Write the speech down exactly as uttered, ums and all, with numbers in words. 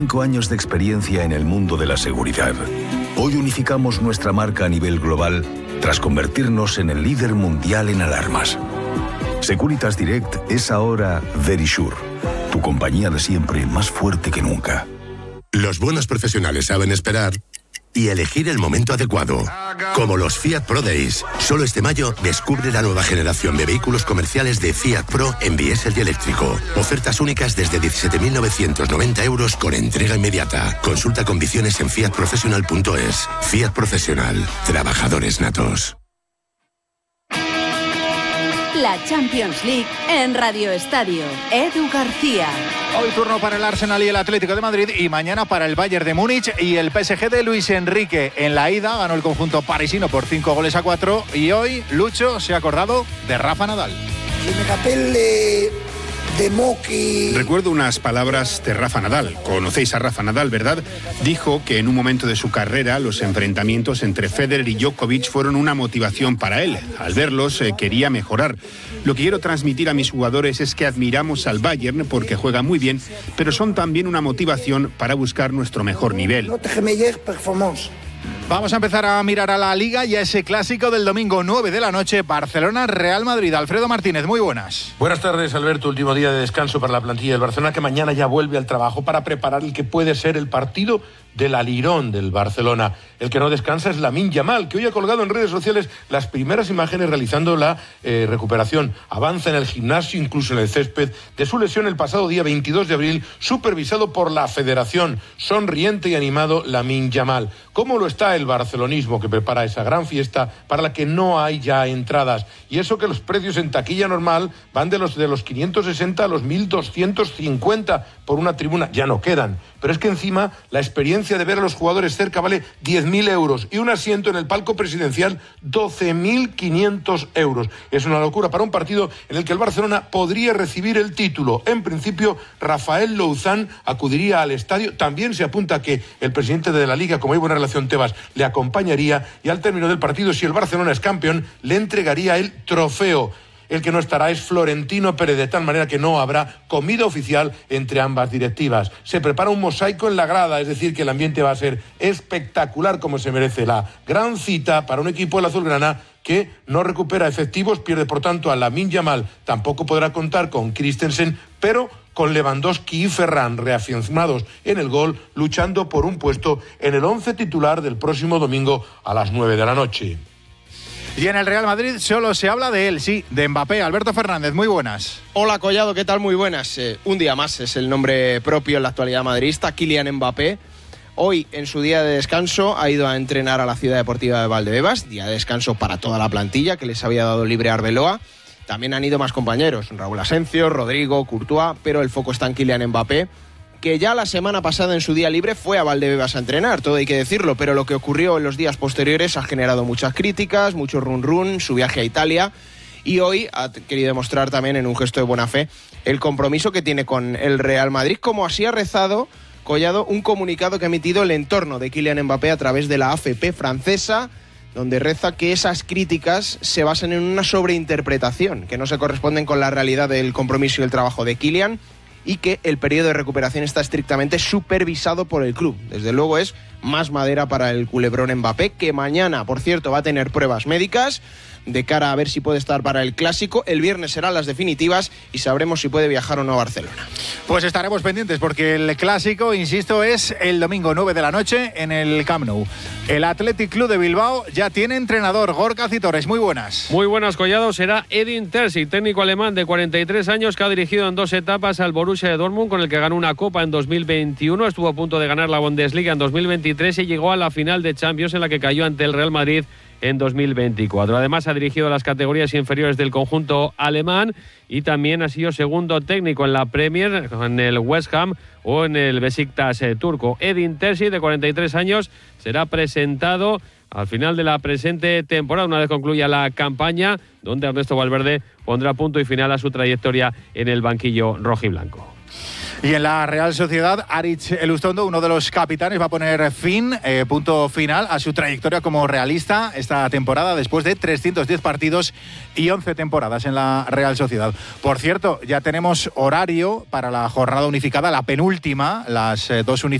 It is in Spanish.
Cinco años de experiencia en el mundo de la seguridad. Hoy unificamos nuestra marca a nivel global tras convertirnos en el líder mundial en alarmas. Securitas Direct es ahora Verisure, tu compañía de siempre más fuerte que nunca. Los buenos profesionales saben esperar y elegir el momento adecuado. Como los Fiat Pro Days. Solo este mayo descubre la nueva generación de vehículos comerciales de Fiat Pro en diésel y eléctrico. Ofertas únicas desde diecisiete mil novecientos noventa euros con entrega inmediata. Consulta condiciones en fiat professional punto es. Fiat Profesional. Trabajadores natos. La Champions League en Radio Estadio. Edu García. Hoy turno para el Arsenal y el Atlético de Madrid y mañana para el Bayern de Múnich y el P S G de Luis Enrique. En la ida ganó el conjunto parisino por cinco goles a cuatro y hoy Lucho se ha acordado de Rafa Nadal. Recuerdo unas palabras de Rafa Nadal. Conocéis a Rafa Nadal, ¿verdad? Dijo que en un momento de su carrera los enfrentamientos entre Federer y Djokovic fueron una motivación para él. Al verlos eh, quería mejorar. Lo que quiero transmitir a mis jugadores es que admiramos al Bayern porque juega muy bien, pero son también una motivación para buscar nuestro mejor nivel. Vamos a empezar a mirar a la Liga y a ese clásico del domingo nueve de la noche, Barcelona-Real Madrid. Alfredo Martínez, muy buenas. Buenas tardes, Alberto. Último día de descanso para la plantilla del Barcelona, que mañana ya vuelve al trabajo para preparar el que puede ser el partido del alirón del Barcelona. El que no descansa es Lamine Yamal, que hoy ha colgado en redes sociales las primeras imágenes realizando la eh, recuperación. Avanza en el gimnasio, incluso en el césped, de su lesión el pasado día veintidós de abril, supervisado por la Federación. Sonriente y animado Lamine Yamal. ¿Cómo lo está el barcelonismo que prepara esa gran fiesta para la que no hay ya entradas? Y eso que los precios en taquilla normal van de los, de los quinientos sesenta a los mil doscientos cincuenta por una tribuna. Ya no quedan. Pero es que encima la experiencia de ver a los jugadores cerca vale diez mil euros y un asiento en el palco presidencial doce mil quinientos euros. Es una locura para un partido en el que el Barcelona podría recibir el título. En principio, Rafael Louzán acudiría al estadio. También se apunta que el presidente de la Liga, como hay buena relación, Tebas, le acompañaría y al término del partido, si el Barcelona es campeón, le entregaría el trofeo. El que no estará es Florentino Pérez, de tal manera que no habrá comida oficial entre ambas directivas. Se prepara un mosaico en la grada, es decir, que el ambiente va a ser espectacular, como se merece. La gran cita para un equipo del azulgrana que no recupera efectivos, pierde por tanto a Lamine Yamal, tampoco podrá contar con Christensen, pero con Lewandowski y Ferran reafirmados en el gol, luchando por un puesto en el once titular del próximo domingo a las nueve de la noche. Y en el Real Madrid solo se habla de él, sí, de Mbappé. Alberto Fernández, muy buenas. Hola Collado, ¿qué tal? Muy buenas. Eh, un día más es el nombre propio en la actualidad madridista, Kylian Mbappé. Hoy, en su día de descanso, ha ido a entrenar a la Ciudad Deportiva de Valdebebas, día de descanso para toda la plantilla que les había dado libre a Arbeloa. También han ido más compañeros, Raúl Asencio, Rodrigo, Courtois, pero el foco está en Kylian Mbappé, que ya la semana pasada en su día libre fue a Valdebebas a entrenar, todo hay que decirlo, pero lo que ocurrió en los días posteriores ha generado muchas críticas, mucho run run, su viaje a Italia, y hoy ha querido demostrar también en un gesto de buena fe el compromiso que tiene con el Real Madrid, como así ha rezado Collado un comunicado que ha emitido el entorno de Kylian Mbappé a través de la A F P francesa, donde reza que esas críticas se basan en una sobreinterpretación, que no se corresponden con la realidad del compromiso y el trabajo de Kylian, y que el periodo de recuperación está estrictamente supervisado por el club. Desde luego es más madera para el culebrón Mbappé, que mañana, por cierto, va a tener pruebas médicas de cara a ver si puede estar para el Clásico. El viernes serán las definitivas y sabremos si puede viajar o no a Barcelona. Pues estaremos pendientes porque el Clásico, insisto, es el domingo nueve de la noche en el Camp Nou. El Athletic Club de Bilbao ya tiene entrenador, Gorka Citores. Muy buenas. Muy buenas, Collado. Será Edin Terzic, técnico alemán de cuarenta y tres años, que ha dirigido en dos etapas al Borussia de Dortmund, con el que ganó una Copa en dos mil veintiuno, estuvo a punto de ganar la Bundesliga en dos mil veintitrés y llegó a la final de Champions, en la que cayó ante el Real Madrid en dos mil veinticuatro. Además, ha dirigido las categorías inferiores del conjunto alemán y también ha sido segundo técnico en la Premier, en el West Ham o en el Besiktas eh, turco. Edin Terzic, de cuarenta y tres años, será presentado al final de la presente temporada, una vez concluya la campaña, donde Ernesto Valverde pondrá punto y final a su trayectoria en el banquillo rojiblanco. Y en la Real Sociedad, Aritz Elustondo, uno de los capitanes, va a poner fin, eh, punto final, a su trayectoria como realista esta temporada, después de trescientos diez partidos y once temporadas en la Real Sociedad. Por cierto, ya tenemos horario para la jornada unificada, la penúltima, las eh, dos unificadas.